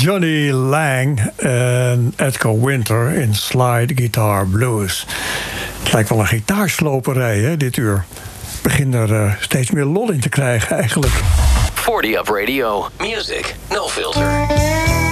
Johnny Lang en Edgar Winter in Slide Guitar Blues. Het lijkt wel een gitaarsloperij, hè, dit uur. Ik begin er steeds meer lol in te krijgen, eigenlijk. 40 Up Radio. Music, no filter.